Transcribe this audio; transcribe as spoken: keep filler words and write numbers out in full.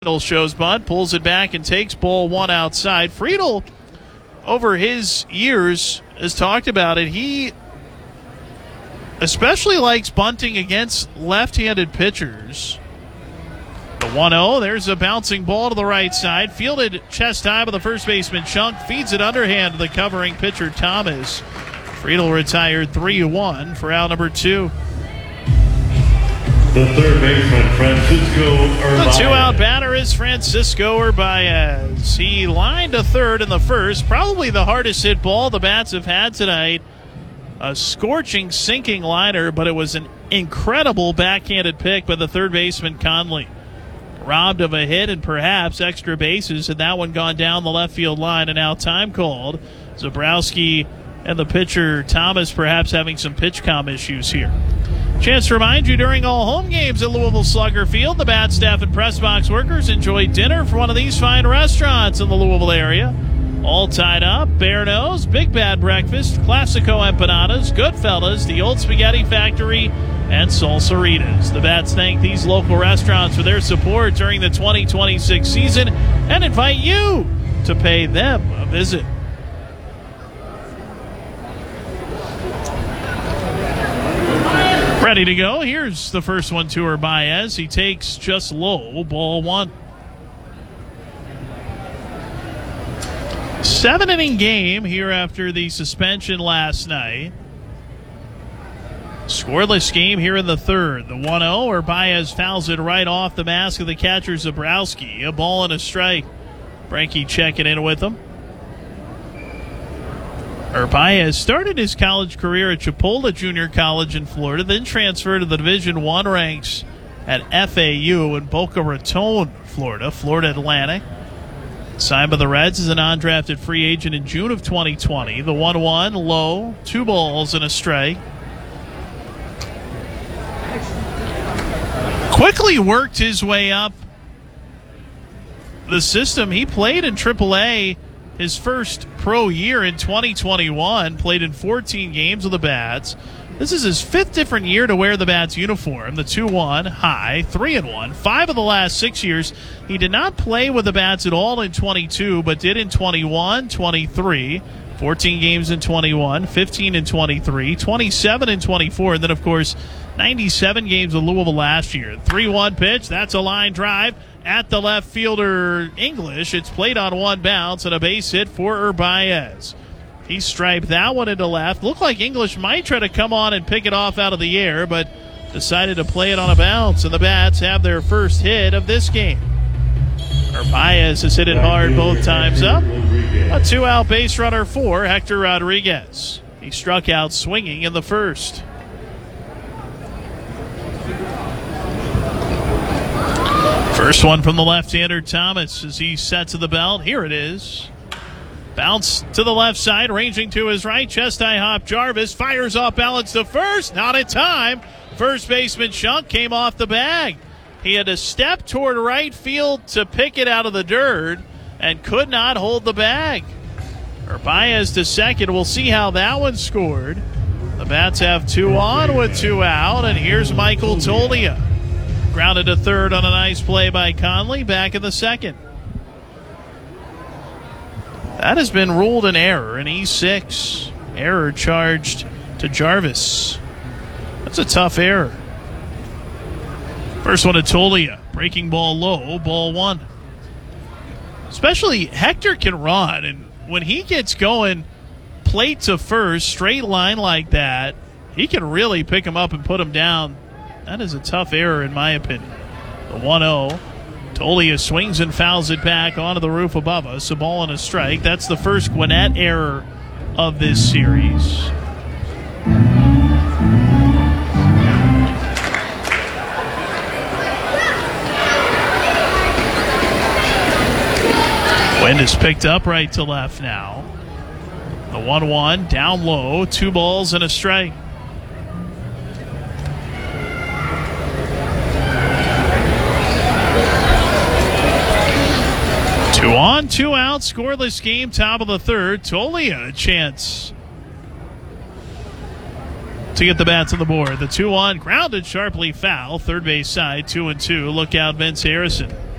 Friedel shows bunt, pulls it back and takes ball one outside. Friedel, over his years, has talked about it. He especially likes bunting against left-handed pitchers. The one oh, there's a bouncing ball to the right side. Fielded chest high by the first baseman Chunk. Feeds it underhand to the covering pitcher Thomas. Friedel retired three one for out number two. The third baseman, Francisco Urbaez. The two-out batter is Francisco Urbaez. He lined a third in the first. Probably the hardest hit ball the Bats have had tonight. A scorching, sinking liner, but it was an incredible backhanded pick by the third baseman Conley. Robbed of a hit and perhaps extra bases, and that one gone down the left field line, and now time called. Zabrowski and the pitcher Thomas perhaps having some pitch com issues here. Chance to remind you, during all home games at Louisville Slugger Field, the Bat staff and press box workers enjoy dinner from one of these fine restaurants in the Louisville area. All tied up: Bear Nose, Big Bad Breakfast, Classico Empanadas, Goodfellas, the Old Spaghetti Factory, and Salsaritas. The Bats thank these local restaurants for their support during the twenty twenty-six season and invite you to pay them a visit. Ready to go. Here's the first one to Urbaez. He takes just low, ball one. Seven inning game here after the suspension last night. Scoreless game here in the third. The one oh, Urbaez fouls it right off the mask of the catcher Zabrowski. A ball and a strike. Frankie checking in with him. Urbaez started his college career at Chipola Junior College in Florida, then transferred to the Division One ranks at F A U in Boca Raton, Florida, Florida Atlantic. Signed by the Reds as an undrafted free agent in June of twenty twenty. The one one, low, two balls and a strike. Quickly worked his way up the system. He played in triple A his first pro year in twenty twenty-one, played in fourteen games with the Bats. This is his fifth different year to wear the Bats uniform. The two one, high, three and one. Five of the last six years, he did not play with the Bats at all in twenty-two, but did in twenty-one, twenty-three, fourteen games in twenty-one, fifteen in twenty-three, twenty-seven in twenty-four, and then, of course, ninety-seven games with Louisville last year. three one pitch, that's a line drive at the left fielder English. It's played on one bounce and a base hit for Urbaez. He striped that one into left. Looked like English might try to come on and pick it off out of the air, but decided to play it on a bounce, and the Bats have their first hit of this game. Urbaez has hit it hard both times up. A two-out base runner for Hector Rodriguez. He struck out swinging in the first. First one from the left-hander Thomas as he sets to the belt. Here it is. Bounce to the left side, ranging to his right. Chest-high hop Jarvis fires off balance to first. Not in time. First baseman Chunk came off the bag. He had to step toward right field to pick it out of the dirt and could not hold the bag. Urbaez to second. We'll see how that one scored. The Bats have two on with two out, and here's Michael Tolia. Grounded to third on a nice play by Conley. Back in the second. That has been ruled an error, an E six. Error charged to Jarvis. That's a tough error. First one to Tolia. Breaking ball low, ball one. Especially Hector can run, and when he gets going plate to first, straight line like that, he can really pick him up and put him down. That is a tough error in my opinion. The one oh. Tolia swings and fouls it back onto the roof above us. A ball and a strike. That's the first Gwinnett error of this series. Wind is picked up right to left now. The one one, down low, two balls and a strike. Two on, two out, scoreless game, top of the third. Tolia a chance to get the Bats on the board. The two one, grounded sharply foul, third base side, two and two. Look out, Vince Harrison.